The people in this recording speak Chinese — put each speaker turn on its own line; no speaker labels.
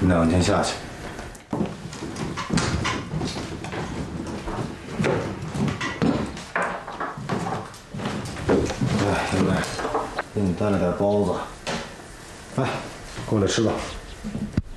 你俩往前下去。哎，兄弟，给你带了点包子，来，过来吃吧。